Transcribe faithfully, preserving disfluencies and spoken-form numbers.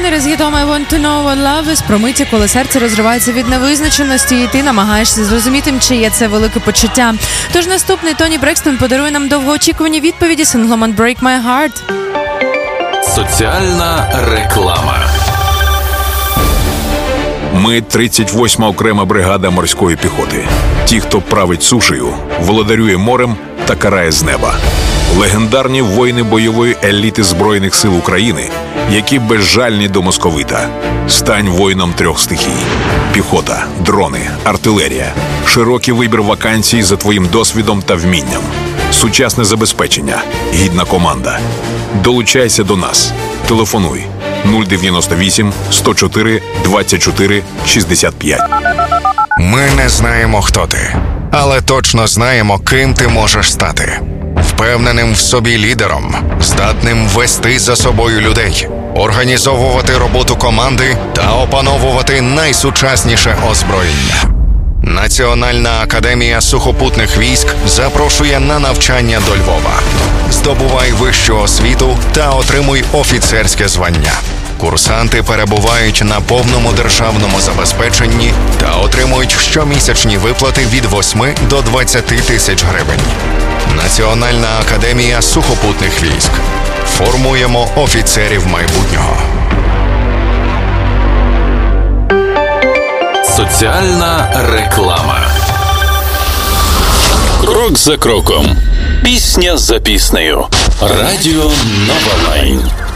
Winer з гітом I Want To Know What Love Is про миті, коли серце розривається від невизначеності, і ти намагаєшся зрозуміти, чиє це велике почуття. Тож наступний Тоні Брекстон подарує нам довгоочікувані відповіді синглом Unbreak My Heart. Соціальна реклама. Ми – тридцять восьма окрема бригада морської піхоти. Ті, хто править сушею, володарює морем та карає з неба. Легендарні воїни бойової еліти Збройних сил України, які безжальні до московита. Стань воїном трьох стихій. Піхота, дрони, артилерія. Широкий вибір вакансій за твоїм досвідом та вмінням. Сучасне забезпечення. Гідна команда. Долучайся до нас. Телефонуй нуль дев'яносто вісім сто чотири двадцять чотири шістдесят п'ять. Ми не знаємо, хто ти, але точно знаємо, ким ти можеш стати. Впевненим в собі лідером, здатним вести за собою людей, організовувати роботу команди та опановувати найсучасніше озброєння. Національна академія сухопутних військ запрошує на навчання до Львова. Здобувай вищу освіту та отримуй офіцерське звання. Курсанти перебувають на повному державному забезпеченні та отримують щомісячні виплати від восьми до двадцяти тисяч гривень. Національна академія сухопутних військ. Формуємо офіцерів майбутнього. Соціальна реклама. Крок за кроком. Пісня за піснею. Радіо Нова Лайн.